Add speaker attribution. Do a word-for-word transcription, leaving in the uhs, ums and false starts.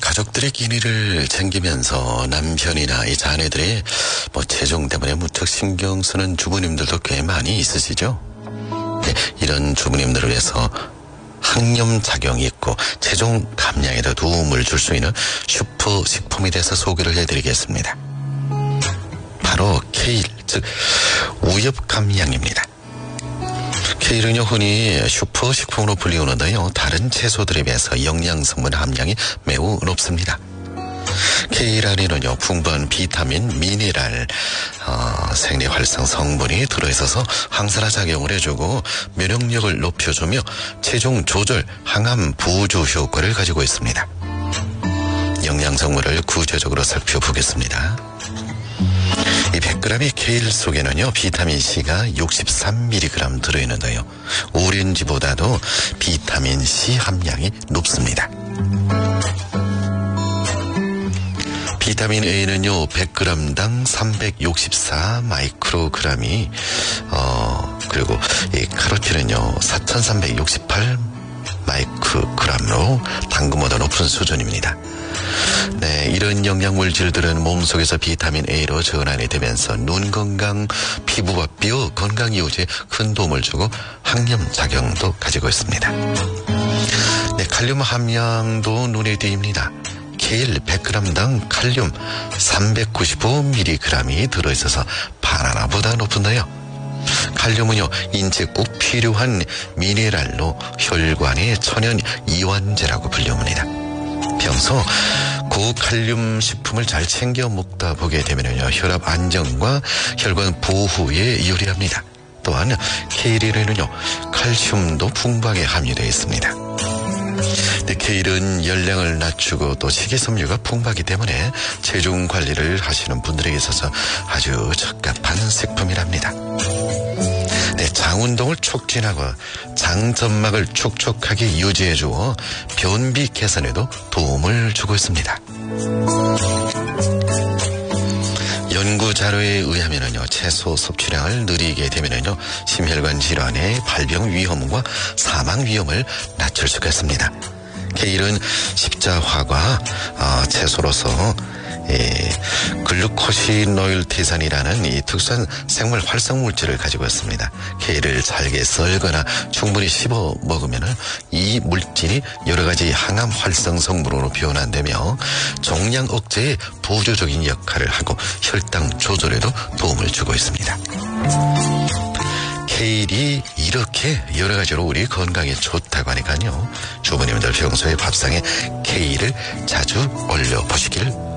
Speaker 1: 가족들의 끼니를 챙기면서 남편이나 이 자녀들의 뭐 체중 때문에 무척 신경 쓰는 주부님들도 꽤 많이 있으시죠? 네, 이런 주부님들을 위해서 항염 작용이 있고 체중 감량에도 도움을 줄 수 있는 슈퍼 식품에 대해서 소개를 해드리겠습니다. 바로 케일, 즉 우엽 감량입니다. 케일은요, 흔히 슈퍼 식품으로 불리우는데요, 다른 채소들에 비해서 영양성분 함량이 매우 높습니다. 케일 안에는요, 풍부한 비타민, 미네랄, 어, 생리 활성 성분이 들어있어서 항산화 작용을 해주고 면역력을 높여주며 체중 조절, 항암 보조 효과를 가지고 있습니다. 영양 성분을 구체적으로 살펴보겠습니다. 이 백 그램의 케일 속에는요, 비타민C가 육십삼 밀리그램 들어있는데요, 오렌지보다도 비타민C 함량이 높습니다. 비타민 A는요, 백 그램당 삼백육십사 마이크로그램이, 어, 그리고 이 카로틴은요, 사천삼백육십팔 마이크로그램으로 당근보다 높은 수준입니다. 네, 이런 영양물질들은 몸속에서 비타민 A로 전환이 되면서 눈 건강, 피부와 뼈 건강 유지에 큰 도움을 주고 항염 작용도 가지고 있습니다. 네, 칼륨 함량도 눈에 띄입니다. 케일 백 그램당 칼륨 삼백구십오 밀리그램이 들어있어서 바나나보다 높은데요. 칼륨은요, 인체에 꼭 필요한 미네랄로 혈관의 천연 이완제라고 불립니다. 평소 고칼륨 식품을 잘 챙겨 먹다 보게 되면요, 혈압 안정과 혈관 보호에 유리합니다. 또한 케일에는요, 칼슘도 풍부하게 함유되어 있습니다. 네, 케일은 열량을 낮추고 또 식이섬유가 풍부하기 때문에 체중 관리를 하시는 분들에게 있어서 아주 적합한 식품이랍니다. 네, 장 운동을 촉진하고 장 점막을 촉촉하게 유지해주어 변비 개선에도 도움을 주고 있습니다. 연구 자료에 의하면요, 채소 섭취량을 늘리게 되면요, 심혈관 질환의 발병 위험과 사망 위험을 낮출 수가 있습니다. 케일은 십자화과 어, 채소로서 이 글루코시노일티산이라는 이 특수한 생물 활성 물질을 가지고 있습니다. 케일을 잘게 썰거나 충분히 씹어 먹으면 이 물질이 여러 가지 항암 활성 성분으로 변환되며 종양 억제에 보조적인 역할을 하고 혈당 조절에도 도움을 주고 있습니다. 케일이 이렇게 여러 가지로 우리 건강에 좋다고 하니까요, 주부님들 평소에 밥상에 케일을 자주 올려보시길